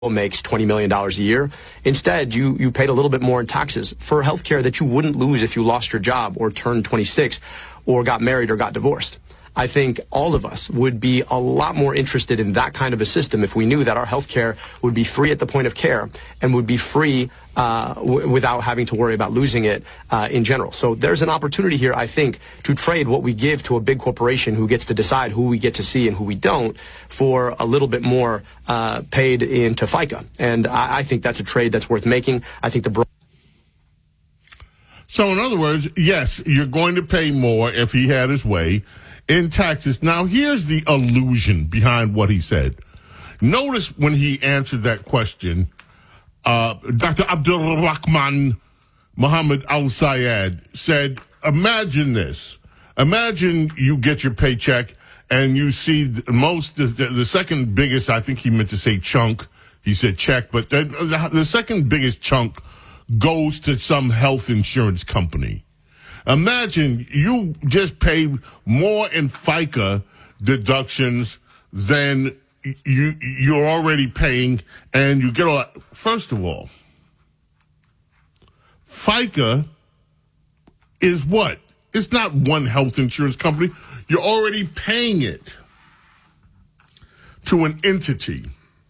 makes $20 million a year. Instead, you paid a little bit more in taxes for health care that you wouldn't lose if you lost your job or turned 26 or got married or got divorced. I think all of us would be a lot more interested in that kind of a system if we knew that our health care would be free at the point of care and would be free without having to worry about losing it in general. So there's an opportunity here, I think, to trade what we give to a big corporation who gets to decide who we get to see and who we don't for a little bit more paid into FICA. And I think that's a trade that's worth making. I think So in other words, yes, you're going to pay more if he had his way in taxes. Now, here's the illusion behind what he said. Notice when he answered that question, Dr. Abdul Rahman Muhammad Al-Sayed said, imagine this. Imagine you get your paycheck and you see the second biggest, I think he meant to say chunk. He said check, but the second biggest chunk goes to some health insurance company. Imagine you just paid more in FICA deductions than you're already paying, and you get a lot. First of all, FICA is what? It's not one health insurance company. You're already paying it to an entity.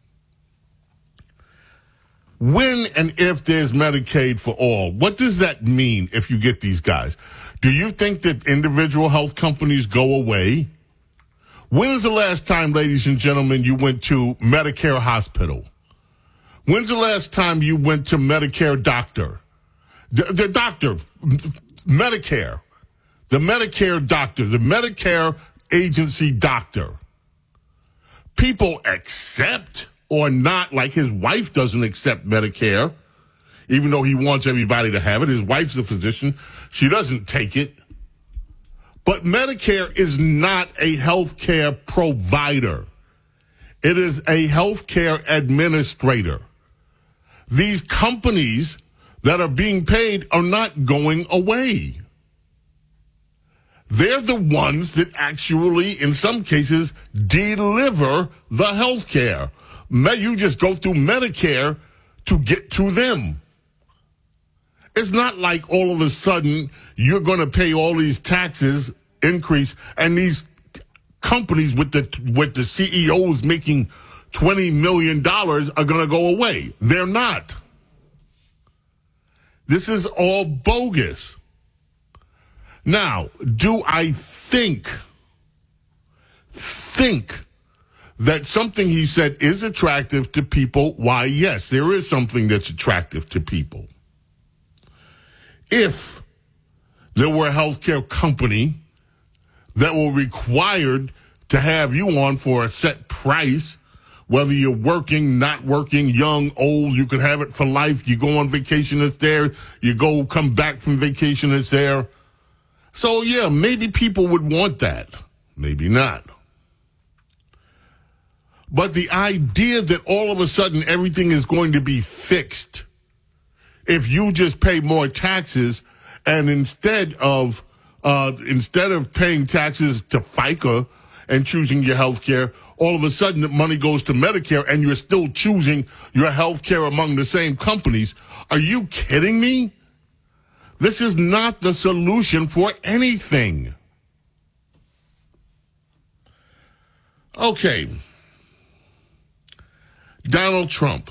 When and if there's Medicaid for all, what does that mean if you get these guys? Do you think that individual health companies go away? When is the last time, ladies and gentlemen, you went to Medicare Hospital? When's the last time you went to Medicare Doctor? The doctor, Medicare, the Medicare doctor, the Medicare agency doctor. People accept or not, like his wife doesn't accept Medicare, even though he wants everybody to have it. His wife's a physician. She doesn't take it. But Medicare is not a health care provider. It is a health care administrator. These companies that are being paid are not going away. They're the ones that actually, in some cases, deliver the health care. You just go through Medicare to get to them. It's not like all of a sudden you're going to pay all these taxes increase and these companies with the CEOs making $20 million are going to go away. They're not. This is all bogus. Now, do I think that something he said is attractive to people? Why, yes, there is something that's attractive to people. If there were a healthcare company that were required to have you on for a set price, whether you're working, not working, young, old, you could have it for life. You go on vacation, it's there. You come back from vacation, it's there. So, yeah, maybe people would want that. Maybe not. But the idea that all of a sudden everything is going to be fixed if you just pay more taxes, and instead of paying taxes to FICA and choosing your health care, all of a sudden the money goes to Medicare and you're still choosing your health care among the same companies. Are you kidding me? This is not the solution for anything. Okay. Donald Trump.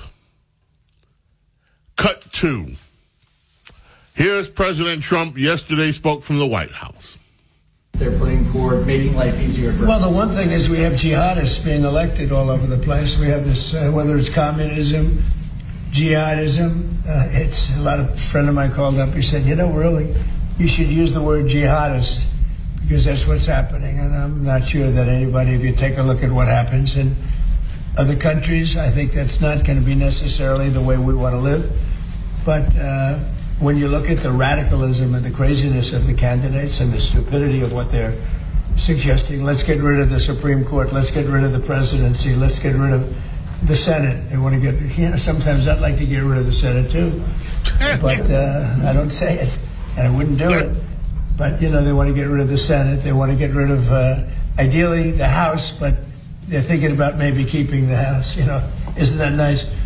Cut 2. Here's President Trump yesterday spoke from the White House. They're putting forward making life easier for. Well, the one thing is we have jihadists being elected all over the place. We have this, whether it's communism, jihadism. It's a friend of mine called up. He said, really, you should use the word jihadist because that's what's happening. And I'm not sure that anybody, if you take a look at what happens in other countries, I think that's not going to be necessarily the way we want to live. But when you look at the radicalism and the craziness of the candidates and the stupidity of what they're suggesting, let's get rid of the Supreme Court, let's get rid of the presidency, let's get rid of the Senate. They want to get, sometimes I'd like to get rid of the Senate too, but I don't say it, and I wouldn't do it. But, they want to get rid of the Senate, they want to get rid of, ideally, the House, but they're thinking about maybe keeping the House, Isn't that nice?